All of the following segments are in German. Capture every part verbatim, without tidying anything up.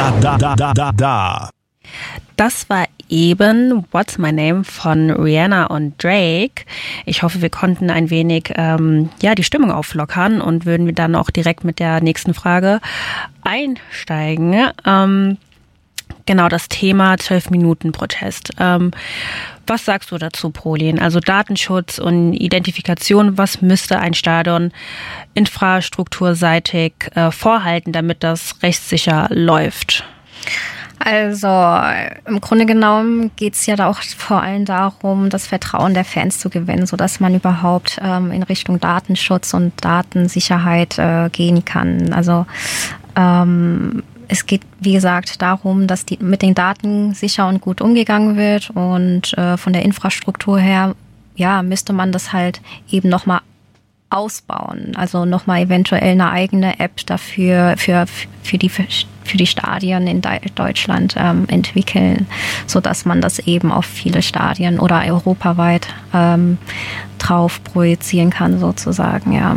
da, da, da, da, da. Das war eben What's My Name von Rihanna und Drake. Ich hoffe, wir konnten ein wenig ähm, ja, die Stimmung auflockern und würden wir dann auch direkt mit der nächsten Frage einsteigen. Ähm, genau das Thema zwölf-Minuten-Protest. Ähm, was sagst du dazu, Prolin? Also Datenschutz und Identifikation, was müsste ein Stadion infrastrukturseitig äh, vorhalten, damit das rechtssicher läuft? Also im Grunde genommen geht es ja da auch vor allem darum, das Vertrauen der Fans zu gewinnen, sodass man überhaupt ähm, in Richtung Datenschutz und Datensicherheit äh, gehen kann. Also ähm, es geht, wie gesagt, darum, dass die, mit den Daten sicher und gut umgegangen wird und äh, von der Infrastruktur her, ja, müsste man das halt eben nochmal ausbauen. Also nochmal eventuell eine eigene App dafür, für, für die, für die Stadien in Deutschland ähm, entwickeln, sodass man das eben auf viele Stadien oder europaweit ähm, drauf projizieren kann, sozusagen, ja.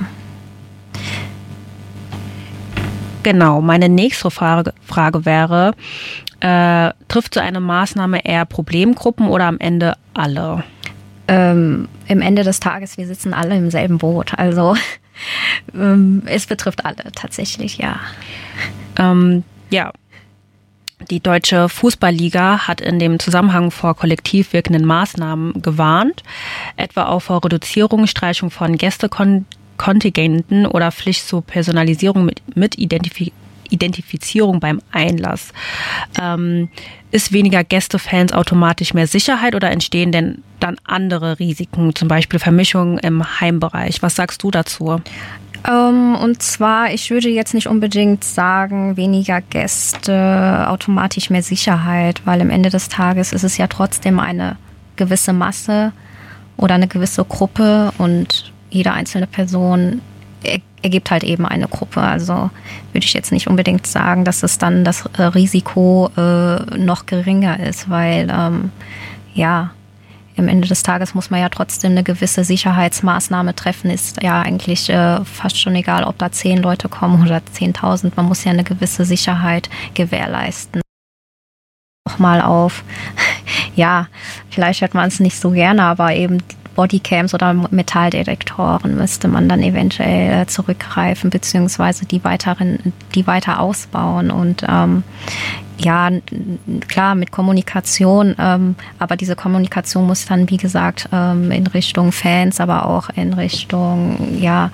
Genau, meine nächste Frage, Frage wäre, äh, trifft so eine Maßnahme eher Problemgruppen oder am Ende alle? Ähm, im Ende des Tages, wir sitzen alle im selben Boot. Also ähm, es betrifft alle tatsächlich, ja. Ähm, ja, die Deutsche Fußballliga hat in dem Zusammenhang vor kollektiv wirkenden Maßnahmen gewarnt, etwa auch vor Reduzierung, Streichung von Gästekontingenten oder Pflicht zur Personalisierung mit, mit Identif- Identifizierung beim Einlass. Ähm, ist weniger Gästefans automatisch mehr Sicherheit oder entstehen denn dann andere Risiken, zum Beispiel Vermischungen im Heimbereich? Was sagst du dazu? Ähm, und zwar, ich würde jetzt nicht unbedingt sagen, weniger Gäste, automatisch mehr Sicherheit, weil am Ende des Tages ist es ja trotzdem eine gewisse Masse oder eine gewisse Gruppe und jede einzelne Person ergibt halt eben eine Gruppe. Also würde ich jetzt nicht unbedingt sagen, dass es dann das äh, Risiko äh, noch geringer ist, weil ähm, ja, am Ende des Tages muss man ja trotzdem eine gewisse Sicherheitsmaßnahme treffen. Ist ja eigentlich äh, fast schon egal, ob da zehn Leute kommen oder zehntausend. Man muss ja eine gewisse Sicherheit gewährleisten. Nochmal auf, ja, vielleicht hört man es nicht so gerne, aber eben Bodycams oder Metalldetektoren müsste man dann eventuell zurückgreifen, beziehungsweise die weiteren, die weiter ausbauen. Und ähm, ja, klar, mit Kommunikation, ähm, aber diese Kommunikation muss dann, wie gesagt, ähm, in Richtung Fans, aber auch in Richtung, ja,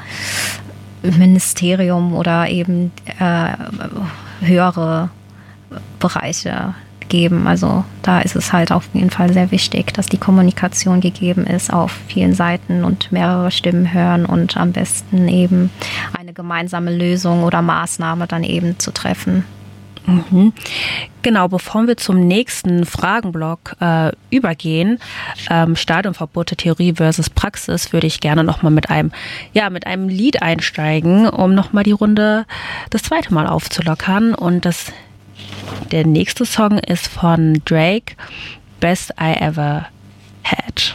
Ministerium oder eben äh, höhere Bereiche geben. Also da ist es halt auf jeden Fall sehr wichtig, dass die Kommunikation gegeben ist auf vielen Seiten und mehrere Stimmen hören und am besten eben eine gemeinsame Lösung oder Maßnahme dann eben zu treffen. Mhm. Genau, bevor wir zum nächsten Fragenblock äh, übergehen, ähm, Stadionverbote, Theorie versus Praxis, würde ich gerne nochmal mit einem, ja, mit einem Lied einsteigen, um nochmal die Runde das zweite Mal aufzulockern. Und das Der nächste Song ist von Drake, Best I Ever Had.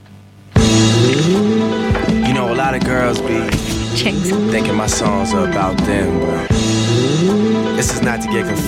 You know, a lot of girls be thinking my songs are about them, but this is not to get confused.